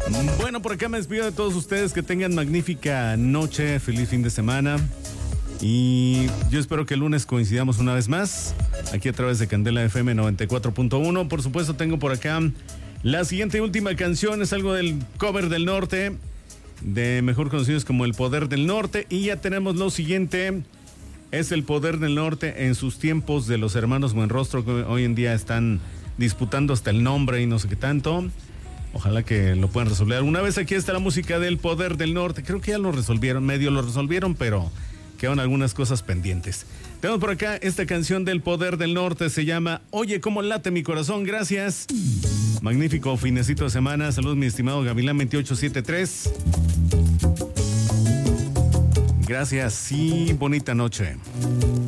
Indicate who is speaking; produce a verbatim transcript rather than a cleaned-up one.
Speaker 1: Bueno, por acá me despido de todos ustedes. Que tengan magnífica noche, feliz fin de semana. Y yo espero que el lunes coincidamos una vez más, aquí a través de Candela F M noventa y cuatro punto uno. Por supuesto, tengo por acá la siguiente y última canción. Es algo del cover del norte, de mejor conocidos como El Poder del Norte. Y ya tenemos lo siguiente. Es El Poder del Norte en sus tiempos de los hermanos Buenrostro, que hoy en día están disputando hasta el nombre y no sé qué tanto. Ojalá que lo puedan resolver. Alguna vez aquí está la música del Poder del Norte. Creo que ya lo resolvieron, medio lo resolvieron, pero quedan algunas cosas pendientes. Tenemos por acá esta canción del Poder del Norte. Se llama Oye cómo late mi corazón. Gracias. Magnífico finecito de semana. Saludos, mi estimado Gavilán veintiocho setenta y tres. Gracias y bonita noche.